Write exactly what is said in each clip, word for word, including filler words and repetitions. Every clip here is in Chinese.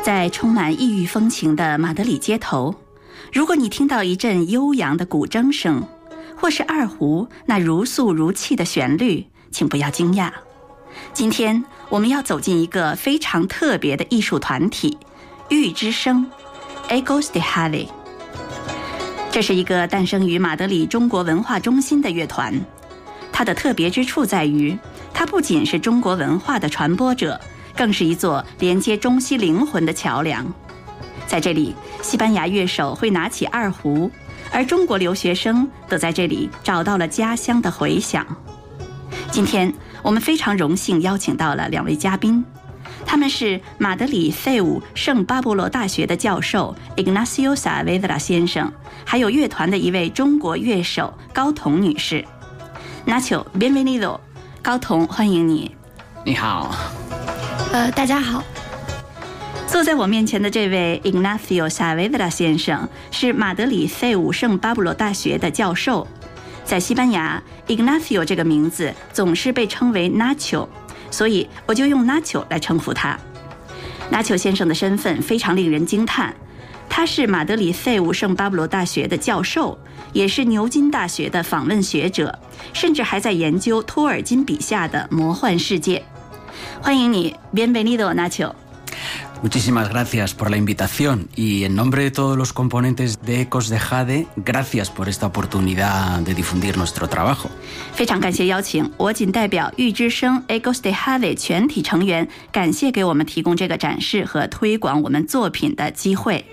在充满异域风情的马德里街头，如果你听到一阵悠扬的古筝声，或是二胡那如诉如泣的旋律，请不要惊讶。今天我们要走进一个非常特别的艺术团体——玉之声 Ecos de Jade。 这是一个诞生于马德里中国文化中心的乐团，它的特别之处在于，它不仅是中国文化的传播者，更是一座连接中西灵魂的桥梁。在这里，西班牙乐手会拿起二胡，而中国留学生都在这里找到了家乡的回响。今天我们非常荣幸邀请到了两位嘉宾，他们是马德里费武圣巴勃罗大学的教授 Ignacio Saavedra 先生，还有乐团的一位中国乐手高彤女士。 Nacho, bienvenido， 高彤，欢迎你。 你好。 呃，大家好。 坐在我面前的这位 Ignacio Saavedra 先生是马德里费武圣巴勃罗大学的教授。在西班牙 Ignacio 这个名字总是被称为 Nacho， 所以我就用 Nacho 来称呼他。 Nacho 先生的身份非常令人惊叹，他是马德里费武圣巴勃罗大学的教授，也是牛津大学的访问学者，甚至还在研究托尔金笔下的魔幻世界。欢迎你 Bienvenido, Nacho。Muchísimas gracias por la invitación y en nombre de todos los componentes de Ecos de Jade, gracias por esta oportunidad de difundir nuestro trabajo. 非常感谢邀请，我仅代表玉之声 Ecos de Jade 全体成员，感谢给我们提供这个展示和推广我们作品的机会。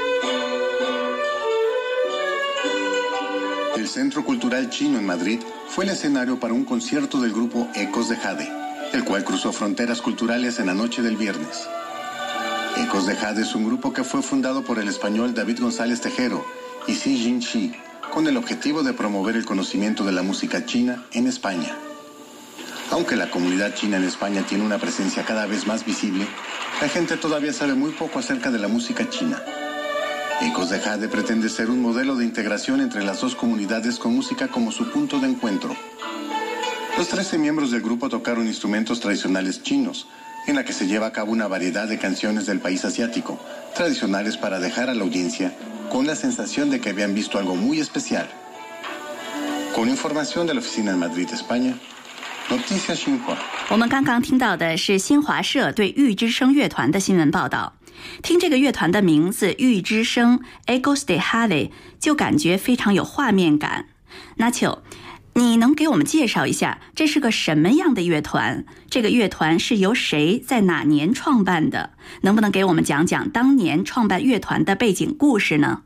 El Centro Cultural Chino en Madrid fue el escenario para un concierto del grupo Ecos de Jade, el cual cruzó fronteras culturales en la noche del viernes. Ecos de Jade es un grupo que fue fundado por el español David González Tejero y Xi Jinqi, con el objetivo de promover el conocimiento de la música china en España. Aunque la comunidad china en España tiene una presencia cada vez más visible, la gente todavía sabe muy poco acerca de la música china. Ecos de Jade pretende ser un modelo de integración entre las dos comunidades con música como su punto de encuentro. Los trece miembros del grupo tocaron instrumentos tradicionales chinos, en la que se lleva a cabo una variedad de canciones del país asiático, tradicionales para dejar a la audiencia con la sensación de que habían visto algo muy especial. Con información de la oficina en Madrid, España, Noticias Xinhua。 我们刚刚听到的是新华社对玉之声乐团的新闻报道。听这个乐团的名字玉之声 Ecos de Jade 就感觉非常有画面感。 Nacho，你能给我们介绍一下这是个什么样的乐团？这个乐团是由谁在哪年创办的？能不能给我们讲讲当年创办乐团的背景故事呢？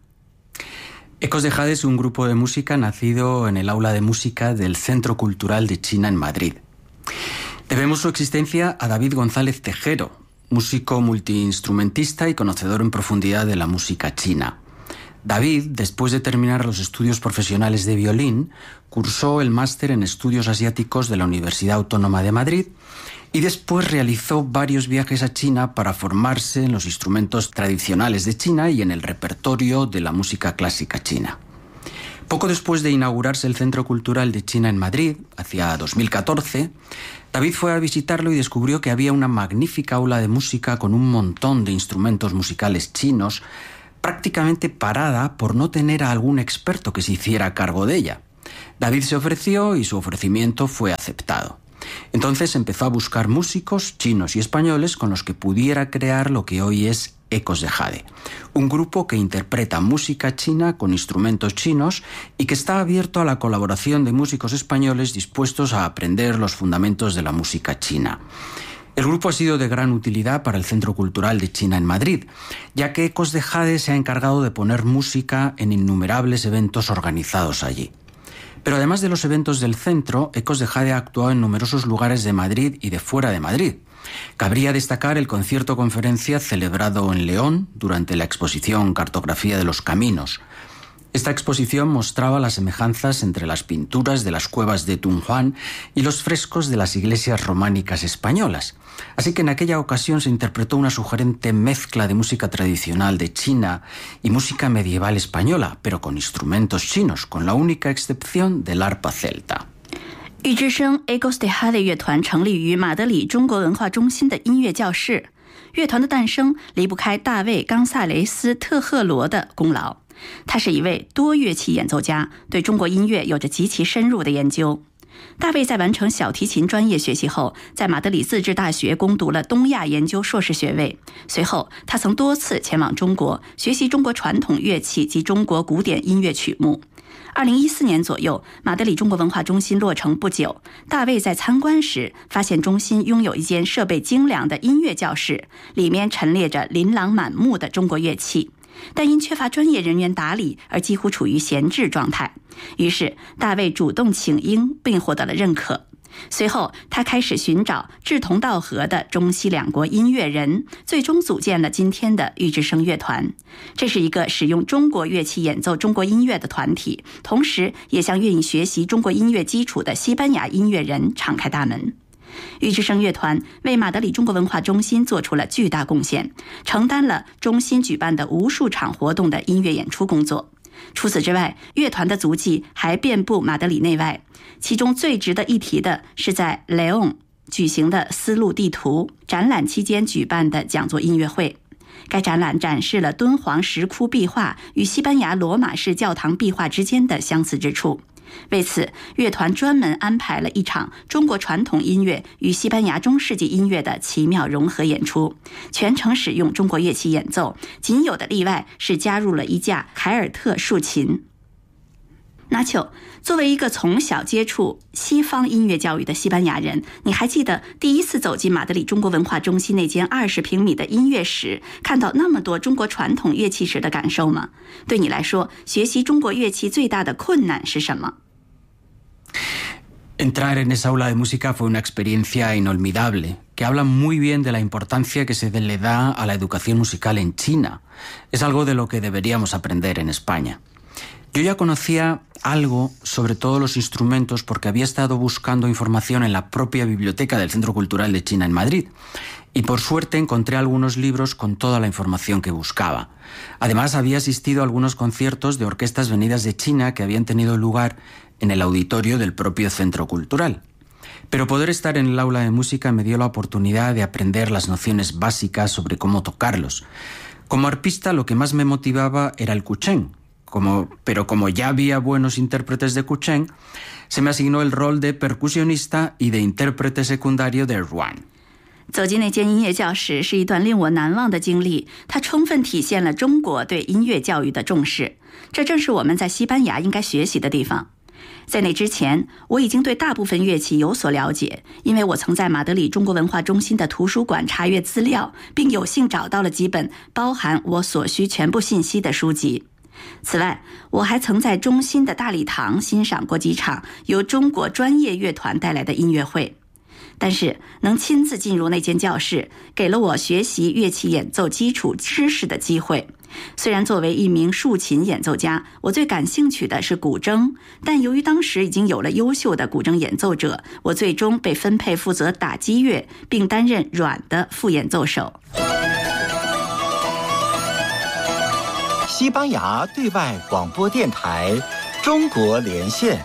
Ecos de Jade es un grupo de música nacido en el aula de música del Centro Cultural de China en Madrid. Debemos su existencia a David González Tejero, músico multiinstrumentista y conocedor en profundidad de la música china. David, después de terminar los estudios profesionales de violín, cursó el máster en estudios asiáticos de la Universidad Autónoma de Madrid y después realizó varios viajes a China para formarse en los instrumentos tradicionales de China y en el repertorio de la música clásica china. Poco después de inaugurarse el Centro Cultural de China en Madrid, hacia dos mil catorce, David fue a visitarlo y descubrió que había una magnífica aula de música con un montón de instrumentos musicales chinos, prácticamente parada por no tener a algún experto que se hiciera cargo de ella. David se ofreció y su ofrecimiento fue aceptado. Entonces empezó a buscar músicos chinos y españoles con los que pudiera crear lo que hoy es Ecos de Jade, un grupo que interpreta música china con instrumentos chinos y que está abierto a la colaboración de músicos españoles dispuestos a aprender los fundamentos de la música china. El grupo ha sido de gran utilidad para el Centro Cultural de China en Madrid, ya que Ecos de Jade se ha encargado de poner música en innumerables eventos organizados allí. Pero además de los eventos del centro, Ecos de Jade ha actuado en numerosos lugares de Madrid y de fuera de Madrid. Cabría destacar el concierto-conferencia celebrado en León durante la exposición Cartografía de los Caminos. Esta exposición mostraba las semejanzas entre las pinturas de las cuevas de Tunhuán y los frescos de las iglesias románicas españolas. Así que en aquella ocasión se interpretó una sugerente mezcla de música tradicional de China y música medieval española, pero con instrumentos chinos, con la única excepción del arpa celta. 玉之声 Ecos de Jade 乐团成立于马德里中国文化中心的音乐教室。 乐团的诞生离不开大卫·冈萨雷斯·特赫罗的功劳。他是一位多乐器演奏家，对中国音乐有着极其深入的研究。大卫在完成小提琴专业学习后，在马德里自治大学攻读了东亚研究硕士学位。随后，他曾多次前往中国，学习中国传统乐器及中国古典音乐曲目。二零一四年左右，马德里中国文化中心落成不久，大卫在参观时发现中心拥有一间设备精良的音乐教室，里面陈列着琳琅满目的中国乐器，但因缺乏专业人员打理而几乎处于闲置状态。于是大卫主动请缨，并获得了认可。随后他开始寻找志同道合的中西两国音乐人，最终组建了今天的玉之声乐团。这是一个使用中国乐器演奏中国音乐的团体，同时也向愿意学习中国音乐基础的西班牙音乐人敞开大门。玉之声乐团为马德里中国文化中心做出了巨大贡献，承担了中心举办的无数场活动的音乐演出工作。除此之外，乐团的足迹还遍布马德里内外，其中最值得一提的是在雷昂举行的丝路地图展览期间举办的讲座音乐会。该展览展示了敦煌石窟壁画与西班牙罗马式教堂壁画之间的相似之处。为此，乐团专门安排了一场中国传统音乐与西班牙中世纪音乐的奇妙融合演出，全程使用中国乐器演奏，仅有的例外是加入了一架凯尔特竖琴。纳丘，作为一个从小接触西方音乐教育的西班牙人，你还记得第一次走进马德里中国文化中心那间二十平米的音乐室，看到那么多中国传统乐器时的感受吗？对你来说，学习中国乐器最大的困难是什么 ？Entrar en esa aula de música fue una experiencia inolvidable, que habla muy bien de la importancia que se le da a la educación musical en China. Es algo de lo que deberíamos aprender en España. Yo ya conocía algo sobre todos los instrumentos porque había estado buscando información en la propia biblioteca del Centro Cultural de China en Madrid. Y por suerte encontré algunos libros con toda la información que buscaba. Además, había asistido a algunos conciertos de orquestas venidas de China que habían tenido lugar en el auditorio del propio Centro Cultural. Pero poder estar en el aula de música me dio la oportunidad de aprender las nociones básicas sobre cómo tocarlos. Como arpista, lo que más me motivaba era el kuchen, como, pero como ya había buenos intérpretes de kuchen, se me asignó el rol de percusionista y de intérprete secundario de ruan。 走进那间音乐教室是一段令我难忘的经历，它充分体现了中国对音乐教育的重视，这正是我们在西班牙应该学习的地方。在那之前，我已经对大部分乐器有所了解，因为我曾在马德里中国文化中心的图书馆查阅资料，并有幸找到了几本包含我所需全部信息的书籍。此外，我还曾在中心的大礼堂欣赏过几场由中国专业乐团带来的音乐会。但是能亲自进入那间教室，给了我学习乐器演奏基础知识的机会。虽然作为一名竖琴演奏家，我最感兴趣的是古筝，但由于当时已经有了优秀的古筝演奏者，我最终被分配负责打击乐，并担任软的副演奏手。 西班牙对外广播电台中国连线。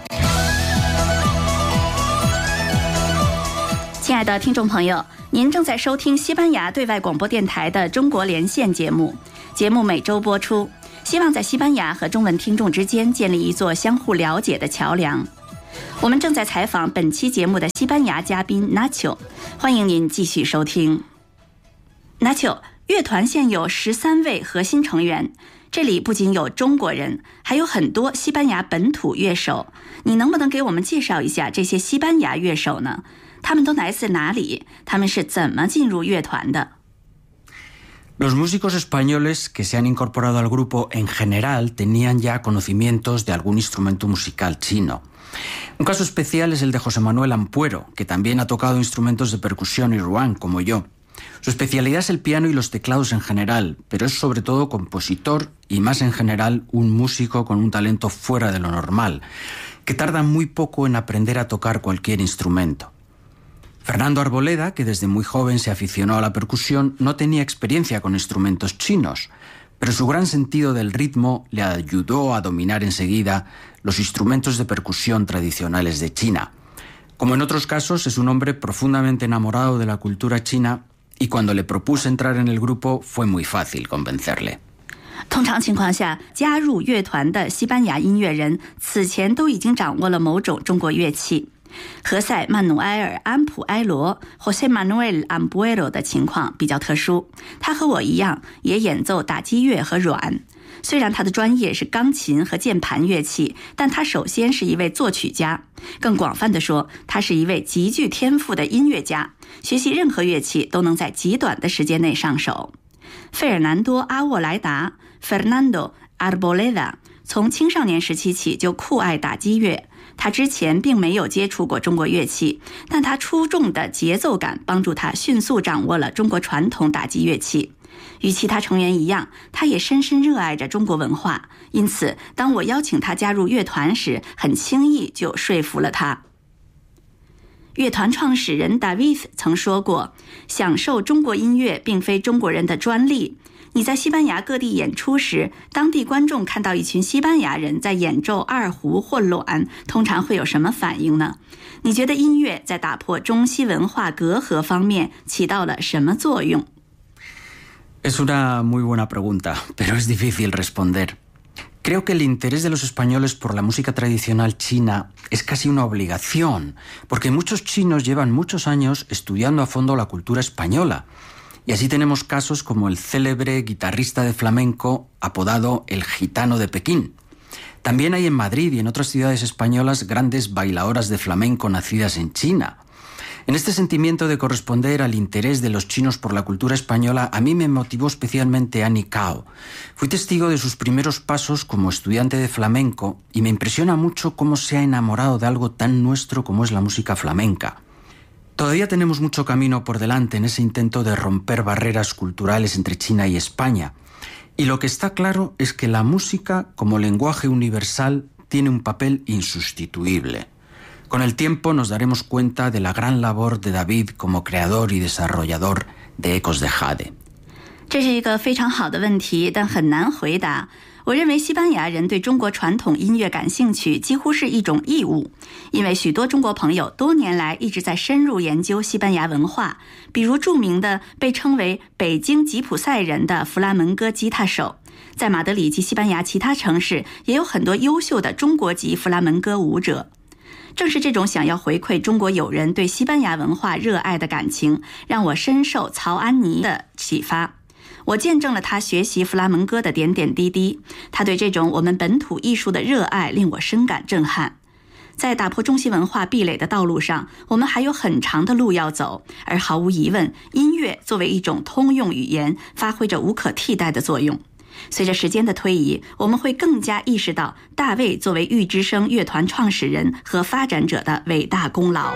亲爱的听众朋友，您正在收听西班牙对外广播电台的中国连线节目，节目每周播出，希望在西班牙和中文听众之间建立一座相互了解的桥梁。我们正在采访本期节目的西班牙嘉宾 Nacho， 欢迎您继续收听。Nacho， 乐团现有十三位核心成员，这里不仅有中国人，还有很多西班牙本土乐手。你能不能给我们介绍一下这些西班牙乐手呢？他们都来自哪里？他们是怎么进入乐团的？ Los músicos españoles que se han incorporado al grupo en general tenían ya conocimientos de algún instrumento musical chino. Un caso especial es el de José Manuel Ampuero, que también ha tocado instrumentos de percusión y ruan, como yo. Su especialidad es el piano y los teclados en general, pero es sobre todo compositor y más en general un músico con un talento fuera de lo normal, que tarda muy poco en aprender a tocar cualquier instrumento. Fernando Arboleda, que desde muy joven se aficionó a la percusión, no tenía experiencia con instrumentos chinos, pero su gran sentido del ritmo le ayudó a dominar enseguida los instrumentos de percusión tradicionales de China. Como en otros casos, es un hombre profundamente enamorado de la cultura china y cuando le propuse entrar en el grupo fue muy fácil convencerle. 通常情况下，加入乐团的西班牙音乐人此前都已经掌握了某种中国乐器。何塞·曼努埃尔·安普埃罗 José Manuel Ampuero 的情况比较特殊，他和我一样也演奏打击乐和阮。虽然他的专业是钢琴和键盘乐器，但他首先是一位作曲家，更广泛地说，他是一位极具天赋的音乐家，学习任何乐器都能在极短的时间内上手。费尔南多·阿沃莱达 Fernando Arboleda 从青少年时期起就酷爱打击乐，他之前并没有接触过中国乐器，但他出众的节奏感帮助他迅速掌握了中国传统打击乐器。与其他成员一样，他也深深热爱着中国文化，因此当我邀请他加入乐团时，很轻易就说服了他。乐团创始人 David 曾说过，享受中国音乐并非中国人的专利。你在西班牙各地演出时，当地观众看到一群西班牙人在演奏二胡或阮，通常会有什么反应呢？你觉得音乐在打破中西文化隔阂方面起到了什么作用？ Es una muy buena pregunta, pero es difícil responder. Creo que el interés de los españoles por la música tradicional china es casi una obligación, porque muchos chinos llevan muchos años estudiando a fondo la cultura española. Y así tenemos casos como el célebre guitarrista de flamenco apodado el Gitano de Pekín. También hay en Madrid y en otras ciudades españolas grandes bailadoras de flamenco nacidas en China. En este sentimiento de corresponder al interés de los chinos por la cultura española, a mí me motivó especialmente Annie Cao. Fui testigo de sus primeros pasos como estudiante de flamenco y me impresiona mucho cómo se ha enamorado de algo tan nuestro como es la música flamenca. Todavía tenemos mucho camino por delante en ese intento de romper barreras culturales entre China y España. Y lo que está claro es que la música, como lenguaje universal, tiene un papel insustituible. Con el tiempo nos daremos cuenta de la gran labor de David como creador y desarrollador de Ecos de Jade. 这是一个非常好的问题，但很难回答。我认为西班牙人对中国传统音乐感兴趣几乎是一种义务，因为许多中国朋友多年来一直在深入研究西班牙文化，比如著名的被称为北京吉普赛人的弗拉门戈吉他手。在马德里及西班牙其他城市也有很多优秀的中国籍弗拉门戈舞者。正是这种想要回馈中国友人对西班牙文化热爱的感情，让我深受曹安妮的启发。我见证了他学习弗拉门戈的点点滴滴，他对这种我们本土艺术的热爱令我深感震撼。在打破中西文化壁垒的道路上，我们还有很长的路要走，而毫无疑问，音乐作为一种通用语言，发挥着无可替代的作用。随着时间的推移，我们会更加意识到大卫作为玉之声乐团创始人和发展者的伟大功劳。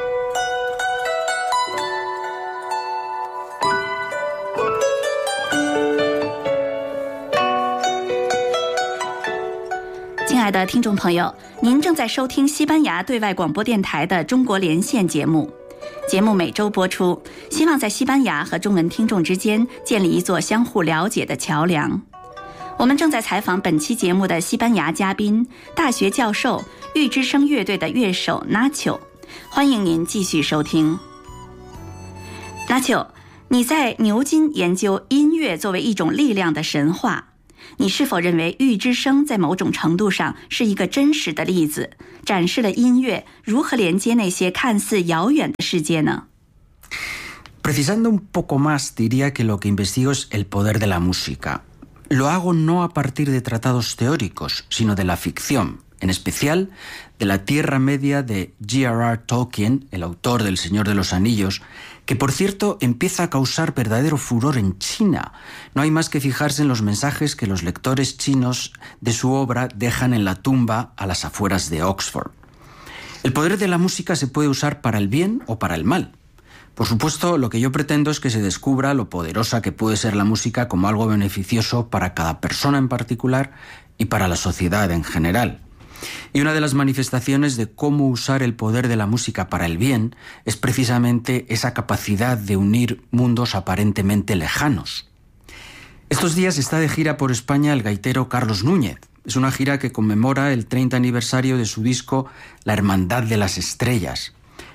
亲爱的听众朋友，您正在收听西班牙对外广播电台的中国连线节目。节目每周播出，希望在西班牙和中文听众之间建立一座相互了解的桥梁。我们正在采访本期节目的西班牙嘉宾，大学教授、玉之声乐队的乐手 Nacho， 欢迎您继续收听。Nacho， 你在牛津研究音乐作为一种力量的神话，你是否认为玉之声在某种程度上是一个真实的例子，展示了音乐如何连接那些看似遥远的世界呢？ Precisando un poco más, diría que lo que investigo es el poder de la música.Lo hago no a partir de tratados teóricos, sino de la ficción, en especial de la Tierra Media de J R R Tolkien, el autor del Señor de los Anillos, que por cierto empieza a causar verdadero furor en China. No hay más que fijarse en los mensajes que los lectores chinos de su obra dejan en la tumba a las afueras de Oxford. El poder de la música se puede usar para el bien o para el mal.Por supuesto, lo que yo pretendo es que se descubra lo poderosa que puede ser la música como algo beneficioso para cada persona en particular y para la sociedad en general. Y una de las manifestaciones de cómo usar el poder de la música para el bien es precisamente esa capacidad de unir mundos aparentemente lejanos. Estos días está de gira por España el gaitero Carlos Núñez. Es una gira que conmemora el treinta aniversario de su disco La Hermandad de las Estrellas.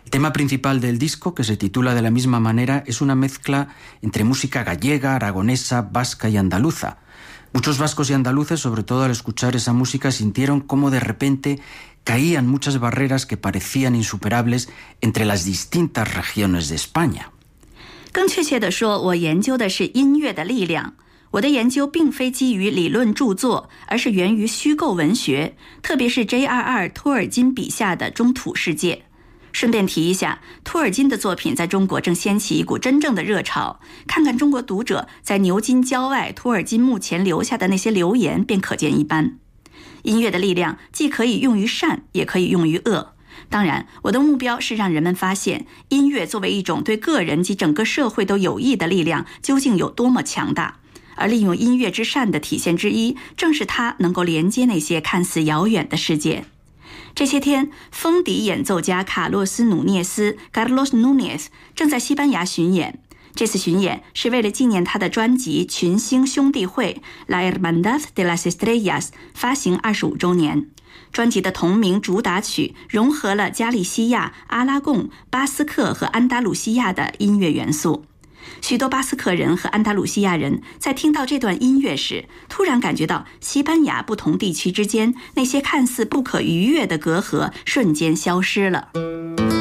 El tema principal del disco, que se titula de la misma manera, es una mezcla entre música gallega, aragonesa, vasca y andaluza. Muchos vascos y andaluces, sobre todo al escuchar esa música, sintieron cómo de repente caían muchas barreras que parecían insuperables entre las distintas regiones de España. 更确切地说，我研究的是音乐的力量。我的研究并非基于理论著作，而是源于虚构文学，特别是 J R R 托尔金笔下的中土世界。顺便提一下，托尔金的作品在中国正掀起一股真正的热潮。看看中国读者在牛津郊外托尔金墓前留下的那些留言，便可见一斑。音乐的力量既可以用于善，也可以用于恶。当然，我的目标是让人们发现，音乐作为一种对个人及整个社会都有益的力量，究竟有多么强大。而利用音乐之善的体现之一，正是它能够连接那些看似遥远的世界。这些天，风笛演奏家卡洛斯·努涅斯 （Carlos Núñez） 正在西班牙巡演。这次巡演是为了纪念他的专辑《群星兄弟会》（La Hermandad de las Estrellas） 发行二十五周年。专辑的同名主打曲融合了加利西亚、阿拉贡、巴斯克和安达鲁西亚的音乐元素。许多巴斯克人和安达鲁西亚人在听到这段音乐时，突然感觉到西班牙不同地区之间那些看似不可逾越的隔阂瞬间消失了。